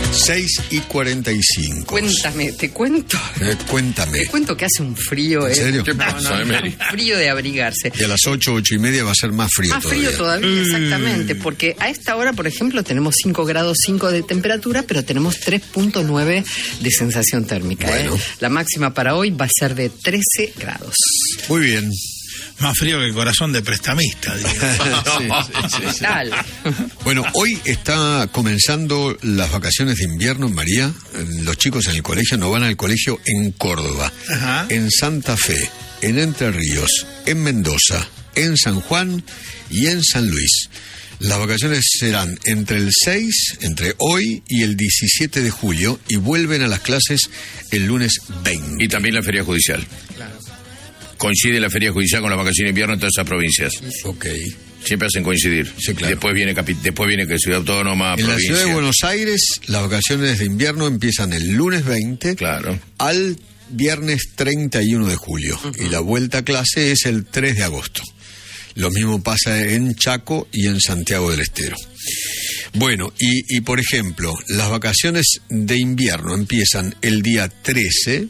6:45. Cuéntame, te cuento. Cuéntame. Te cuento que hace un frío, ¿En serio? ¿Qué pasa, un frío de abrigarse. Y a las 8:30 va a ser más frío Más todavía. frío todavía, exactamente, porque a esta hora, por ejemplo, tenemos 5 grados 5 de temperatura, pero tenemos 3.9 de sensación térmica. Bueno. La máxima para hoy va a ser de 13 grados. Muy bien. Más frío que el corazón de prestamista. Sí. Tal. Bueno, hoy está comenzando las vacaciones de invierno en María. Los chicos en el colegio no van al colegio en Córdoba, Ajá. en Santa Fe, en Entre Ríos, en Mendoza, en San Juan y en San Luis. Las vacaciones serán entre hoy y el 17 de julio y vuelven a las clases el lunes 20. Y también la feria judicial. Claro. Coincide la feria judicial con la vacación de invierno en todas esas provincias. Ok. Siempre hacen coincidir. Sí, claro. Después viene que Ciudad Autónoma, En la provincia. ciudad de Buenos Aires, las vacaciones de invierno empiezan el lunes 20 Claro. al viernes 31 de julio. Y la vuelta a clase es el 3 de agosto. Lo mismo pasa en Chaco y en Santiago del Estero. Bueno, y por ejemplo, las vacaciones de invierno empiezan el día 13,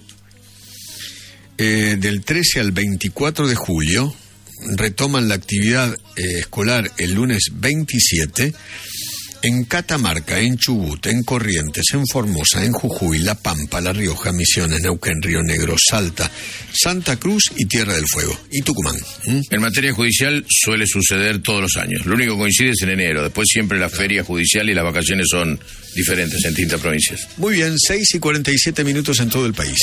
del 13 al 24 de julio, retoman la actividad escolar el lunes 27, en Catamarca, en Chubut, en Corrientes, en Formosa, en Jujuy, La Pampa, La Rioja, Misiones, Neuquén, Río Negro, Salta, Santa Cruz y Tierra del Fuego. Y Tucumán. En materia judicial suele suceder todos los años. Lo único que coincide es en enero. Después siempre la feria judicial y las vacaciones son diferentes en distintas provincias. Muy bien, 6:47 en todo el país.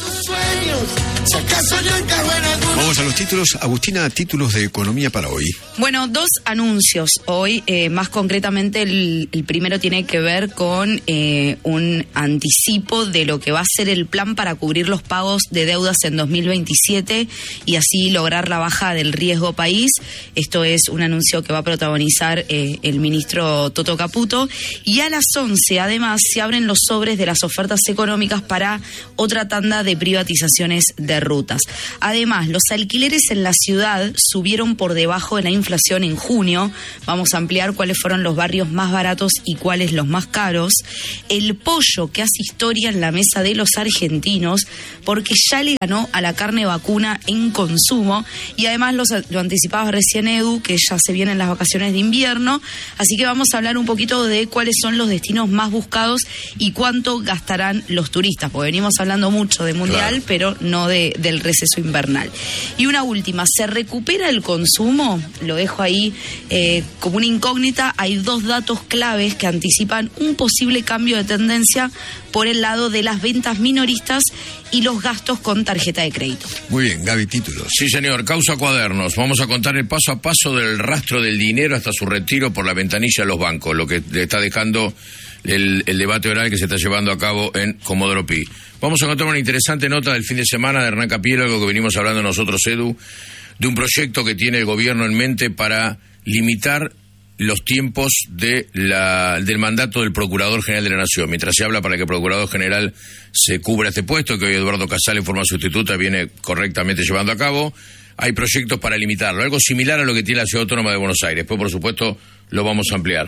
Vamos a los títulos. Agustina, títulos de economía para hoy. Bueno, 2 anuncios hoy, más concretamente el primero tiene que ver con un anticipo de lo que va a ser el plan para cubrir los pagos de deudas en 2027 y así lograr la baja del riesgo país. Esto es un anuncio que va a protagonizar el ministro Toto Caputo. Y a las 11, además, se abren los sobres de las ofertas económicas para otra tanda de privatizaciones de rutas. Además, los alquileres en la ciudad subieron por debajo de la inflación en junio. Vamos a ampliar cuáles fueron los barrios más baratos y cuáles los más caros. El pollo que hace historia en la mesa de los argentinos porque ya le ganó a la carne vacuna en consumo y además lo anticipaba recién Edu, que ya se vienen las vacaciones de invierno, así que vamos a hablar un poquito de cuáles son los destinos más buscados y cuánto gastarán los turistas, porque venimos hablando mucho de mundial, claro, pero no del receso invernal. Y una última, ¿se recupera el consumo? Lo dejo ahí como una incógnita. Hay 2 datos claves que anticipan un posible cambio de tendencia por el lado de las ventas minoristas y los gastos con tarjeta de crédito. Muy bien, Gaby, títulos. Sí, señor. Causa Cuadernos. Vamos a contar el paso a paso del rastro del dinero hasta su retiro por la ventanilla de los bancos, lo que le está dejando el debate oral que se está llevando a cabo en Comodoro Pi. Vamos a contar una interesante nota del fin de semana de Hernán Capiel, algo que venimos hablando nosotros, Edu, de un proyecto que tiene el gobierno en mente para limitar los tiempos del mandato del Procurador General de la Nación. Mientras se habla para que el Procurador General se cubra este puesto, que hoy Eduardo Casal en forma sustituta viene correctamente llevando a cabo, hay proyectos para limitarlo, algo similar a lo que tiene la Ciudad Autónoma de Buenos Aires. Después, por supuesto, lo vamos a ampliar.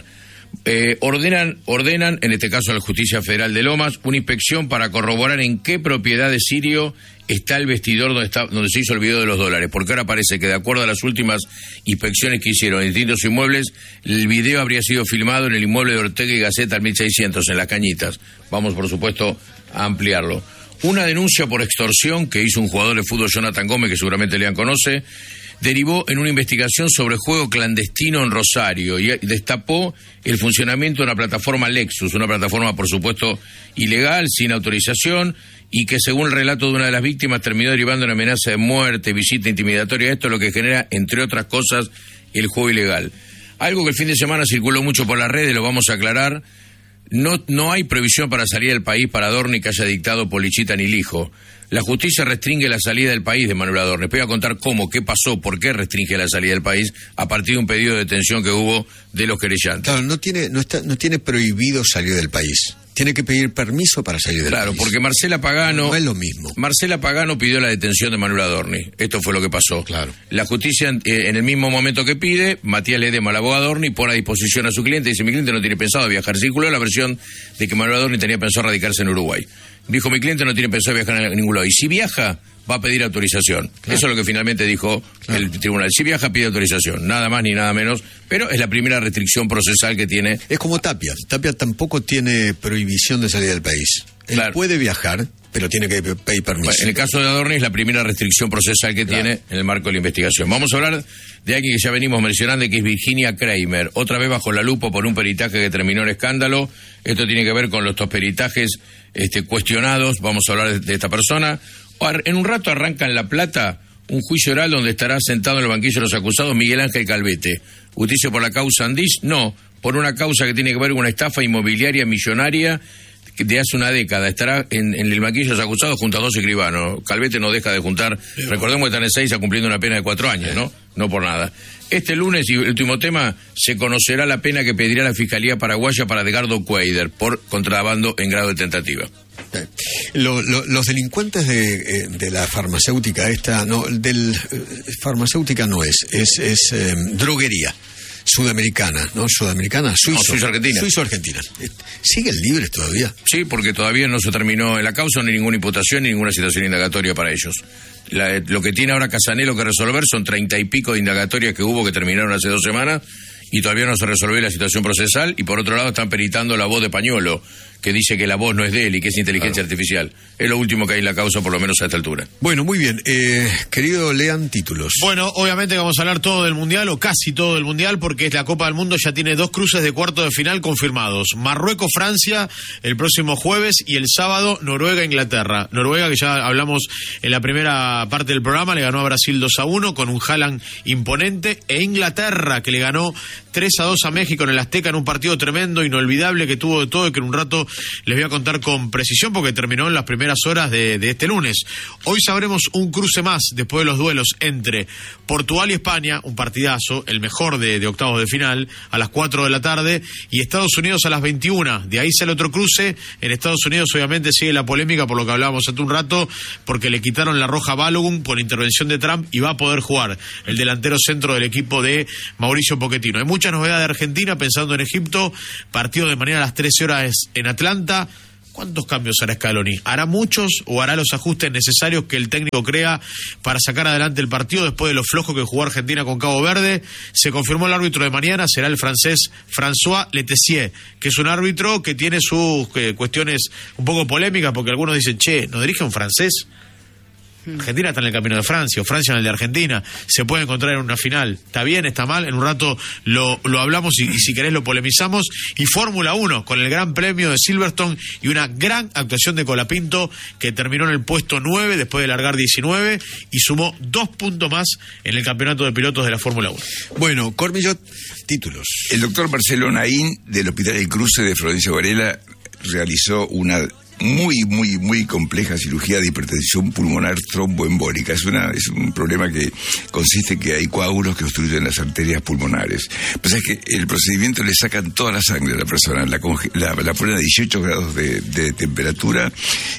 Ordenan, en este caso a la Justicia Federal de Lomas, una inspección para corroborar en qué propiedad de Sirio está el vestidor donde se hizo el video de los dólares, porque ahora parece que de acuerdo a las últimas inspecciones que hicieron en distintos inmuebles, el video habría sido filmado en el inmueble de Ortega y Gasset al 1600, en Las Cañitas. Vamos, por supuesto, a ampliarlo. Una denuncia por extorsión que hizo un jugador de fútbol, Jonathan Gómez, que seguramente Lean conoce, derivó en una investigación sobre juego clandestino en Rosario y destapó el funcionamiento de una plataforma Lexus, una plataforma, por supuesto, ilegal, sin autorización, y que según el relato de una de las víctimas terminó derivando en amenaza de muerte, visita intimidatoria. Esto es lo que genera, entre otras cosas, el juego ilegal. Algo que el fin de semana circuló mucho por las redes, lo vamos a aclarar. No hay previsión para salir del país para Adorni que haya dictado Polichita ni Lijo. La justicia restringe la salida del país de Manuel Adorni. Voy a contar cómo, qué pasó, por qué restringe la salida del país a partir de un pedido de detención que hubo de los querellantes. Claro, no tiene prohibido salir del país. Tiene que pedir permiso para salir del Claro, país. porque Marcela Pagano... No es lo mismo. Marcela Pagano pidió la detención de Manuel Adorni. Esto fue lo que pasó. Claro. La justicia, en el mismo momento que pide, Matías Ledesma, el abogado Adorni, pone a disposición a su cliente y dice: mi cliente no tiene pensado viajar. Circuló la versión de que Manuel Adorni tenía pensado radicarse en Uruguay. Dijo: mi cliente no tiene pensado viajar a ningún lado. Y si viaja, va a pedir autorización. Claro. Eso es lo que finalmente dijo el tribunal. Si viaja, pide autorización. Nada más ni nada menos. Pero es la primera restricción procesal que tiene. Es como Tapia. Tapia tampoco tiene prohibición de salir del país. Él puede viajar, pero tiene que pedir permiso. Bueno, en el caso de Adorni es la primera restricción procesal que tiene en el marco de la investigación. Vamos a hablar de alguien que ya venimos mencionando, que es Virginia Kramer. Otra vez bajo la lupa por un peritaje que terminó en escándalo. Esto tiene que ver con estos peritajes cuestionados. Vamos a hablar de esta persona. En un rato arranca en La Plata un juicio oral donde estará sentado en el banquillo de los acusados Miguel Ángel Calvete. ¿Justicia por la causa Andís? No, por una causa que tiene que ver con una estafa inmobiliaria millonaria de hace una década. Estará en el banquillo de los acusados junto a 2 escribanos. Calvete no deja de juntar, recordemos que están en 6 cumpliendo una pena de 4 años, ¿no? No por nada. Este lunes, y el último tema, se conocerá la pena que pedirá la Fiscalía Paraguaya para Edgardo Cuéllar por contrabando en grado de tentativa. Los delincuentes de la farmacéutica farmacéutica no es droguería sudamericana, ¿no? Sudamericana, suizo-argentina. Suizo-argentina. ¿Siguen libres todavía? Sí, porque todavía no se terminó en la causa ni ninguna imputación ni ninguna situación indagatoria para ellos. Lo que tiene ahora Casanelo que resolver son 30 y pico de indagatorias que hubo que terminaron hace 2 semanas y todavía no se resolvió la situación procesal, y por otro lado están peritando la voz de Pañuelo, que dice que la voz no es de él y que es inteligencia artificial. Es lo último que hay en la causa, por lo menos a esta altura. Bueno, muy bien. Querido, lean títulos. Bueno, obviamente vamos a hablar todo del Mundial, o casi todo del Mundial, porque la Copa del Mundo ya tiene 2 cruces de cuarto de final confirmados. Marruecos-Francia el próximo jueves y el sábado Noruega-Inglaterra. Noruega, que ya hablamos en la primera parte del programa, le ganó a Brasil 2-1 con un Haaland imponente, e Inglaterra, que le ganó 3-2 a México en el Azteca en un partido tremendo, inolvidable, que tuvo de todo y que en un rato les voy a contar con precisión porque terminó en las primeras horas de este lunes. Hoy sabremos un cruce más después de los duelos entre Portugal y España, un partidazo, el mejor de octavos de final, a las 4 de la tarde, y Estados Unidos a las 21. De ahí sale otro cruce. En Estados Unidos obviamente sigue la polémica por lo que hablábamos hace un rato, porque le quitaron la roja a Balogun por intervención de Trump y va a poder jugar el delantero centro del equipo de Mauricio Pochettino. Hay mucha novedad de Argentina, pensando en Egipto, partido de mañana a las 13 horas en Atlanta. ¿Cuántos cambios hará Scaloni? ¿Hará muchos o hará los ajustes necesarios que el técnico crea para sacar adelante el partido después de lo flojo que jugó Argentina con Cabo Verde? Se confirmó el árbitro de mañana, será el francés François Letessier, que es un árbitro que tiene sus cuestiones un poco polémicas, porque algunos dicen, che, ¿nos dirige un francés? Argentina está en el camino de Francia, o Francia en el de Argentina. Se puede encontrar en una final. ¿Está bien? ¿Está mal? En un rato lo hablamos y si querés lo polemizamos. Y Fórmula 1, con el Gran Premio de Silverstone y una gran actuación de Colapinto, que terminó en el puesto 9 después de largar 19 y sumó 2 puntos más en el campeonato de pilotos de la Fórmula 1. Bueno, Cormillot, títulos. El doctor Marcelo Naín, del Hospital El Cruce de Florencio Varela, realizó una muy compleja cirugía de hipertensión pulmonar tromboembólica. Es un problema que consiste en que hay coágulos que obstruyen las arterias pulmonares. Pues es que el procedimiento le sacan toda la sangre a la persona, la ponen a 18 grados de temperatura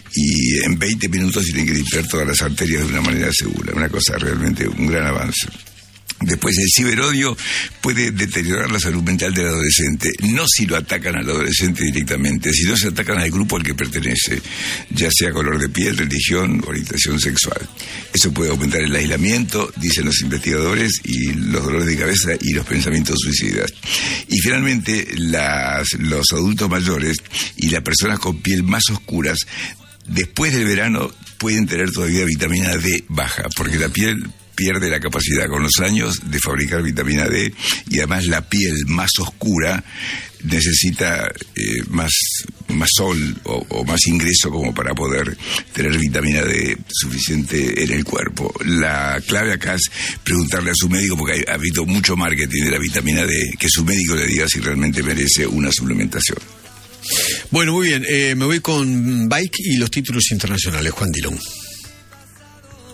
y en 20 minutos tienen que limpiar todas las arterias de una manera segura. Una cosa realmente, un gran avance. Después, el ciberodio puede deteriorar la salud mental del adolescente, no si lo atacan al adolescente directamente, sino se atacan al grupo al que pertenece, ya sea color de piel, religión, orientación sexual. Eso puede aumentar el aislamiento, dicen los investigadores, y los dolores de cabeza y los pensamientos suicidas. Y finalmente, los adultos mayores y las personas con piel más oscuras, después del verano, pueden tener todavía vitamina D baja, porque la piel pierde la capacidad con los años de fabricar vitamina D, y además la piel más oscura necesita más sol o más ingreso como para poder tener vitamina D suficiente en el cuerpo. La clave acá es preguntarle a su médico, porque ha habido mucho marketing de la vitamina D, que su médico le diga si realmente merece una suplementación. Bueno, muy bien, me voy con Bike y los títulos internacionales. Juan Dillon.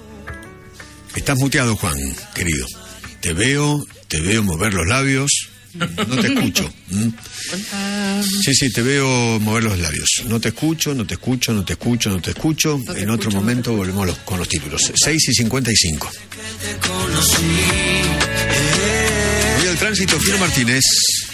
Estás muteado, Juan, querido. Te veo mover los labios. No te escucho. Sí, te veo mover los labios. No te escucho. En otro momento volvemos con los títulos. 6:55. Voy al tránsito, Fino Martínez.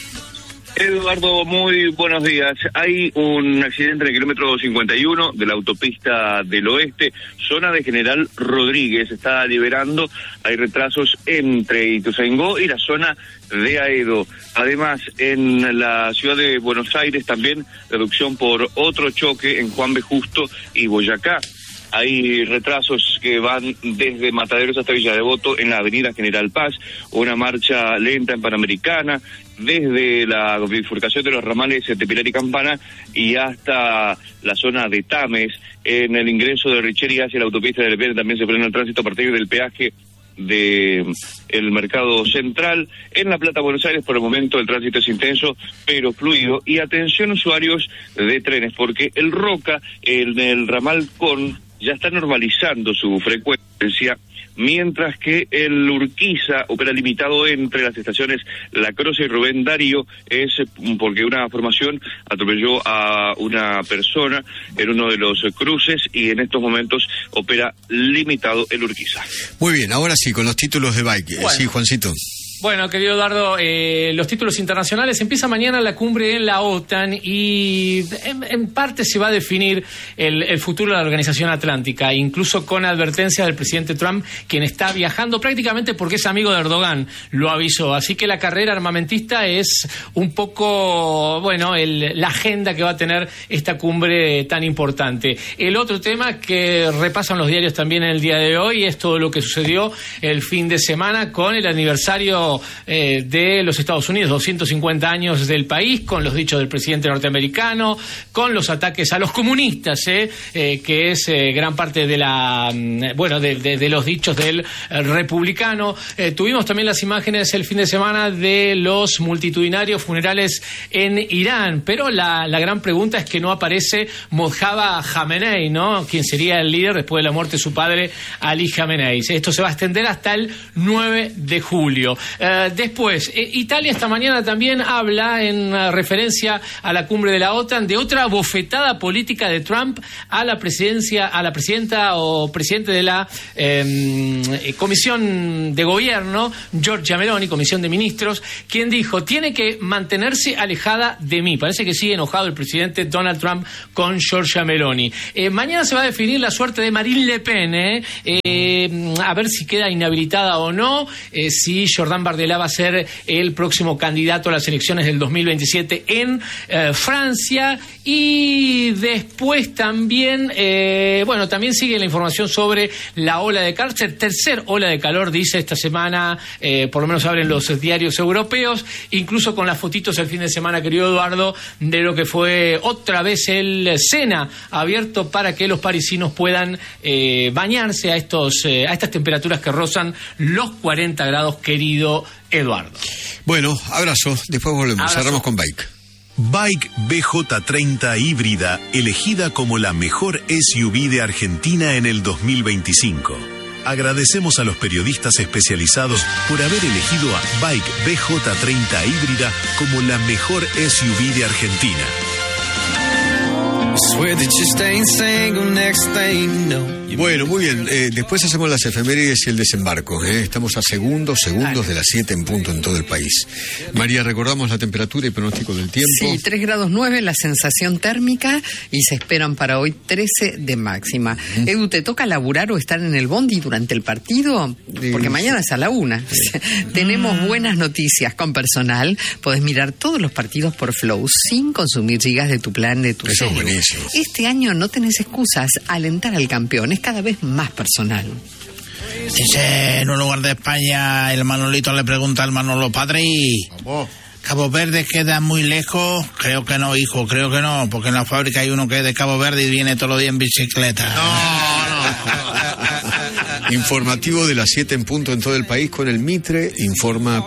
Eduardo, muy buenos días. Hay un accidente en el kilómetro 51 de la autopista del Oeste, zona de General Rodríguez. Está liberando, hay retrasos entre Ituzaingó y la zona de Aedo. Además, en la ciudad de Buenos Aires también reducción por otro choque en Juan B. Justo y Boyacá. Hay retrasos que van desde Mataderos hasta Villa Devoto en la avenida General Paz, una marcha lenta en Panamericana, desde la bifurcación de los ramales de Pilar y Campana y hasta la zona de Tames. En el ingreso de Richeri hacia la autopista del Pene también se frena el tránsito a partir del peaje de el Mercado Central. En La Plata, Buenos Aires, por el momento el tránsito es intenso pero fluido. Y atención usuarios de trenes, porque el Roca en el ramal Con ya está normalizando su frecuencia, mientras que el Urquiza opera limitado entre las estaciones La Croce y Rubén Darío. Es porque una formación atropelló a una persona en uno de los cruces y en estos momentos opera limitado el Urquiza. Muy bien, ahora sí, con los títulos de Bike. Bueno. Sí, Juancito. Bueno, querido Eduardo, los títulos internacionales. Empieza mañana la cumbre en la OTAN y en parte se va a definir el futuro de la Organización Atlántica, incluso con advertencias del presidente Trump, quien está viajando prácticamente porque es amigo de Erdogan, lo avisó. Así que la carrera armamentista es un poco, bueno, la agenda que va a tener esta cumbre tan importante. El otro tema que repasan los diarios también en el día de hoy es todo lo que sucedió el fin de semana con el aniversario de los Estados Unidos, 250 años del país, con los dichos del presidente norteamericano, con los ataques a los comunistas, que es gran parte de la de los dichos del republicano. Tuvimos también las imágenes el fin de semana de los multitudinarios funerales en Irán, pero la gran pregunta es que no aparece Mojtaba Khamenei, ¿no? Quien sería el líder después de la muerte de su padre, Ali Khamenei. Esto se va a extender hasta el 9 de julio. Después, Italia esta mañana también habla, en referencia a la cumbre de la OTAN, de otra bofetada política de Trump a la presidenta o presidente de la Comisión de Gobierno, Giorgia Meloni, Comisión de Ministros, quien dijo: tiene que mantenerse alejada de mí. Parece que sigue enojado el presidente Donald Trump con Giorgia Meloni. Mañana se va a definir la suerte de Marine Le Pen, a ver si queda inhabilitada o no, si Jordan Bardella va a ser el próximo candidato a las elecciones del 2027 en Francia. Y después también, también sigue la información sobre la ola de cárcel, tercer ola de calor, dice esta semana, por lo menos abren los diarios europeos, incluso con las fotitos el fin de semana, querido Eduardo, de lo que fue otra vez el Sena abierto para que los parisinos puedan bañarse a estas temperaturas que rozan los 40 grados, querido Eduardo. Bueno, abrazo, después volvemos. Abrazo. Cerramos con Bike. Bike BJ30 híbrida, elegida como la mejor SUV de Argentina en el 2025. Agradecemos a los periodistas especializados por haber elegido a Bike BJ30 híbrida como la mejor SUV de Argentina. Bueno, muy bien. Después hacemos las efemérides y el desembarco. Estamos a segundos de las 7 en punto en todo el país. María, recordamos la temperatura y pronóstico del tiempo. Sí, 3 grados 9 la sensación térmica y se esperan para hoy 13 de máxima. Edu, ¿te toca laburar o estar en el bondi durante el partido? Porque mañana es a la 1. Tenemos buenas noticias con personal. Podés mirar todos los partidos por Flow sin consumir gigas de tu plan de tu Eso celu. Es buenísimo. Este año no tenés excusas. Alentar al campeón es cada vez más personal. Dice, en un lugar de España, el Manolito le pregunta al Manolo: padre, ¿Cabo Verde queda muy lejos? Creo que no, hijo, creo que no, porque en la fábrica hay uno que es de Cabo Verde y viene todos los días en bicicleta. Informativo de las 7 en punto en todo el país con el Mitre, informa